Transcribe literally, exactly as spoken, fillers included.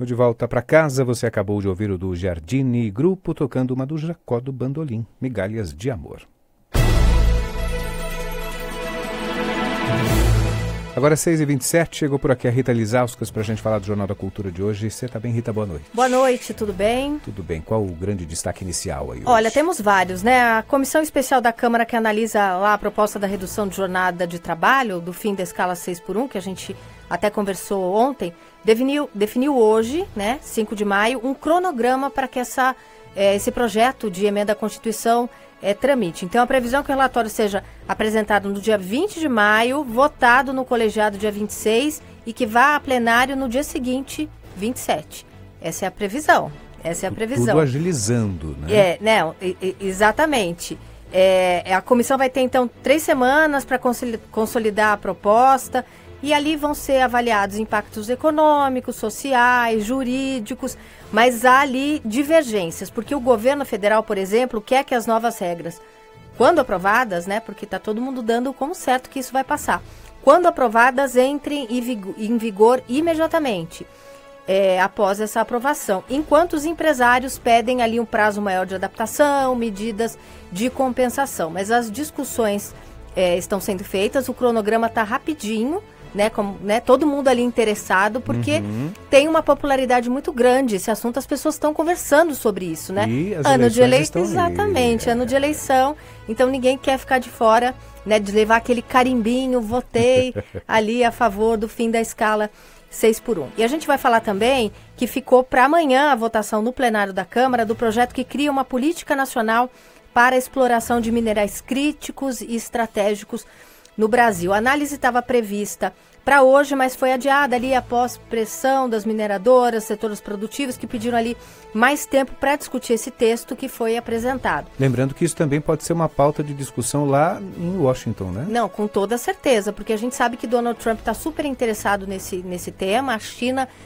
No De Volta para Casa, você acabou de ouvir o do Giardini Grupo tocando uma do Jacó do Bandolim, Migalhas de Amor. Agora seis e vinte e sete, chegou por aqui a Rita Lizauskas para a gente falar do Jornal da Cultura de hoje. Você está bem, Rita? Boa noite. Boa noite, tudo bem? Tudo bem. Qual o grande destaque inicial aí hoje? Olha, temos vários, né? A Comissão Especial da Câmara que analisa lá a proposta da redução de jornada de trabalho, do fim da escala seis por um, que a gente até conversou ontem, definiu, definiu hoje, né, cinco de maio, um cronograma para que essa, é, esse projeto de emenda à Constituição é, tramite. Então, a previsão é que o relatório seja apresentado no dia vinte de maio, votado no colegiado dia vinte e seis e que vá a plenário no dia seguinte, vinte e sete. Essa é a previsão. Essa é a previsão. Tudo agilizando, né? É, não, exatamente. É, a comissão vai ter, então, três semanas para consolidar a proposta. E ali vão ser avaliados impactos econômicos, sociais, jurídicos, mas há ali divergências, porque o governo federal, por exemplo, quer que as novas regras, quando aprovadas, né, porque está todo mundo dando como certo que isso vai passar, quando aprovadas, entrem em vigor imediatamente, é, após essa aprovação, enquanto os empresários pedem ali um prazo maior de adaptação, medidas de compensação. Mas as discussões é, estão sendo feitas, o cronograma está rapidinho, Né, como, né, todo mundo ali interessado, porque uhum. tem uma popularidade muito grande esse assunto, as pessoas estão conversando sobre isso, né? E as ano de eleição, estão exatamente, aí, ano de eleição, então ninguém quer ficar de fora, né, de levar aquele carimbinho, votei ali a favor do fim da escala seis por um. E a gente vai falar também que ficou para amanhã a votação no plenário da Câmara do projeto que cria uma política nacional para a exploração de minerais críticos e estratégicos no Brasil. A análise estava prevista para hoje, mas foi adiada ali após pressão das mineradoras, setores produtivos que pediram ali mais tempo para discutir esse texto que foi apresentado. Lembrando que isso também pode ser uma pauta de discussão lá em Washington, né? Não, com toda certeza, porque a gente sabe que Donald Trump está super interessado nesse, nesse tema, a China